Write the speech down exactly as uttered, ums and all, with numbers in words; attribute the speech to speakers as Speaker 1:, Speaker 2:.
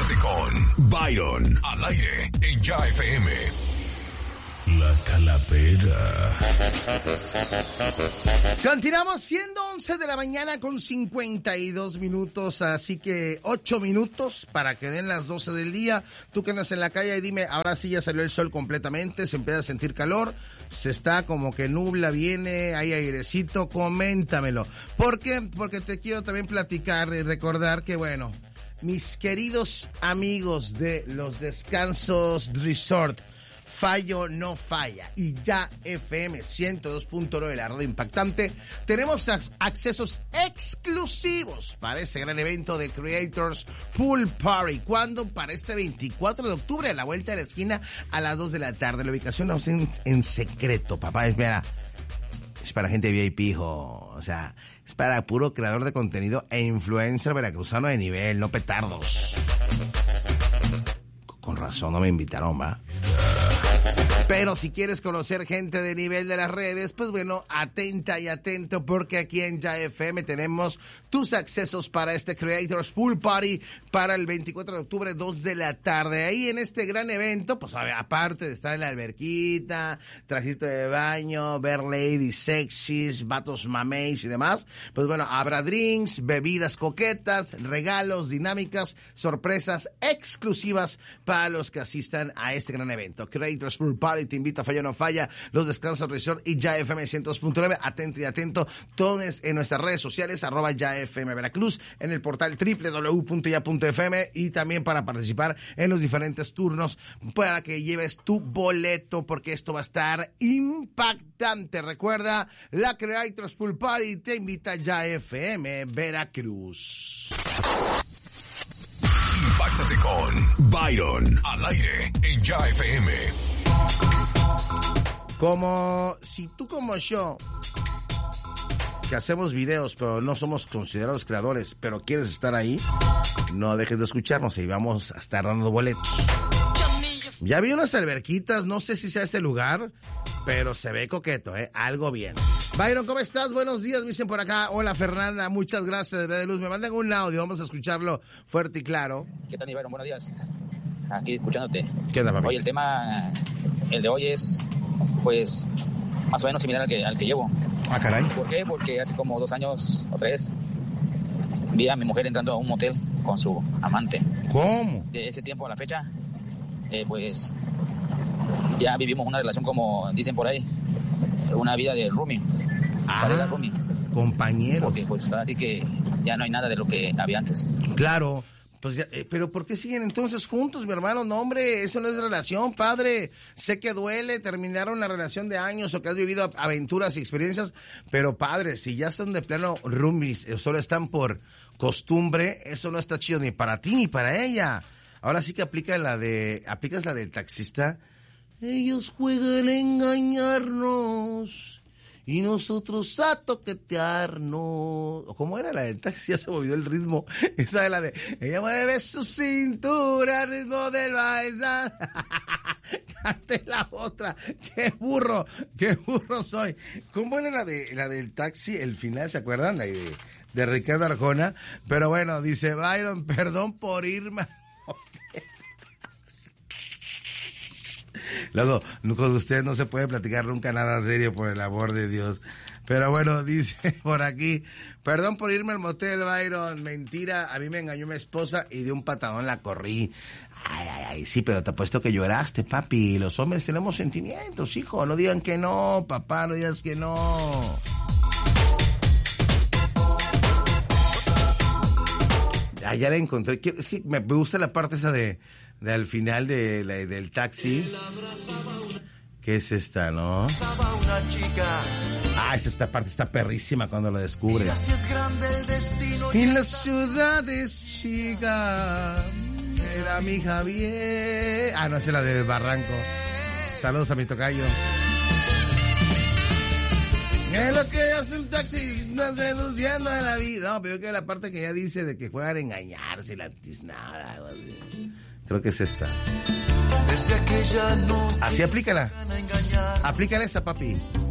Speaker 1: Impáctate con Byron al aire en Ya F M. La Calavera.
Speaker 2: Continuamos siendo once de la mañana con cincuenta y dos minutos, así que ocho minutos para que den las doce del día. Tú que andas en la calle y dime, ahora sí ya salió el sol completamente, se empieza a sentir calor, se está como que nubla, viene, hay airecito, coméntamelo. ¿Por qué? Porque te quiero también platicar y recordar que, bueno, mis queridos amigos de los Descansos Resort, Fallo no falla, y Ya F M ciento dos punto nueve, la radio impactante, tenemos accesos exclusivos para este gran evento de Creators Pool Party. ¿Cuándo? Para este veinticuatro de octubre, a la vuelta de la esquina, a las dos de la tarde. La ubicación es en, en secreto, papá. Espera, es para gente V I P, hijo. O sea, es para puro creador de contenido e influencer veracruzano de nivel, no petardos. Con razón no me invitaron, ¿va? Pero si quieres conocer gente de nivel de las redes, pues bueno, atenta y atento, porque aquí en Ya F M tenemos tus accesos para este Creators Pool Party para el veinticuatro de octubre, dos de la tarde. Ahí en este gran evento, pues aparte de estar en la alberquita, trajito de baño, ver ladies sexys, vatos mameis y demás, pues bueno, habrá drinks, bebidas coquetas, regalos, dinámicas, sorpresas exclusivas para los que asistan a este gran evento. Creators Pool Party te invita a Falla no Falla, los Descansos Resort y Ya F M ciento dos punto nueve. Atento y atento, todos en nuestras redes sociales, arroba Ya F M Veracruz, en el portal doble u doble u doble u punto ya punto f m, y también para participar en los diferentes turnos para que lleves tu boleto, porque esto va a estar impactante. Recuerda, la Creators Pool Party te invita a Ya F M Veracruz.
Speaker 1: Impáctate con Byron al aire en Ya F M.
Speaker 2: Como si tú como yo, que hacemos videos pero no somos considerados creadores, pero quieres estar ahí, no dejes de escucharnos y vamos a estar dando boletos. Ya vi unas alberquitas, no sé si sea ese lugar, pero se ve coqueto, ¿eh? Algo bien. Byron, ¿cómo estás? Buenos días, me dicen por acá. Hola, Fernanda, muchas gracias, de Luz. Me mandan un audio, vamos a escucharlo fuerte y claro.
Speaker 3: ¿Qué tal, Byron? Buenos días. Aquí escuchándote.
Speaker 2: ¿Qué onda, papi?
Speaker 3: Oye, el tema, el de hoy es, pues, más o menos similar al que, al que llevo.
Speaker 2: Ah, caray.
Speaker 3: ¿Por qué? Porque hace como dos años o tres vi a mi mujer entrando a un motel con su amante.
Speaker 2: ¿Cómo?
Speaker 3: De ese tiempo a la fecha, eh, pues, ya vivimos una relación, como dicen por ahí, una vida de roomie.
Speaker 2: Ah,
Speaker 3: roomie.
Speaker 2: Compañeros.
Speaker 3: Porque, pues, así que ya no hay nada de lo que había antes.
Speaker 2: Claro. Pues ya, eh, pero ¿por qué siguen entonces juntos, mi hermano? No, hombre, eso no es relación, padre. Sé que duele, terminaron la relación de años o que has vivido aventuras y experiencias, pero padre, si ya son de plano roomies, eh, solo están por costumbre, eso no está chido ni para ti ni para ella. Ahora sí que aplica la de, aplicas la del taxista. Ellos juegan a engañarnos y nosotros a toquetearnos. ¿Cómo era la del taxi? Ya se movió el ritmo. Esa es la de, ella mueve su cintura al ritmo del baile. Cante la otra. ¡Qué burro! ¡Qué burro soy! ¿Cómo era la de la del taxi? El final, ¿se acuerdan? La de, de Ricardo Arjona. Pero bueno, dice Byron, perdón por irme. Luego, con usted no se puede platicar nunca nada serio, por el amor de Dios. Pero bueno, dice por aquí, perdón por irme al motel, Byron, mentira, a mí me engañó mi esposa y de un patadón la corrí. Ay, ay, ay, sí, pero te apuesto que lloraste, papi. Los hombres tenemos sentimientos, hijo, no digan que no, papá, no digas que no. Ah, ya la encontré. Es que me gusta la parte esa de, de al final de, la, del taxi. ¿Qué es esta, no? Ah, esa esta parte está perrísima cuando la descubres. Y la ciudad es chica. Era mi Javier. Ah, no, esa es la del Barranco. Saludos a mi tocayo. Es lo que hace un taxista seduciendo a la vida. No, pero yo creo que la parte que ella dice de que juegan a engañarse, la tiznada. Creo que es esta. Así aplícala. Aplícala esa, papi.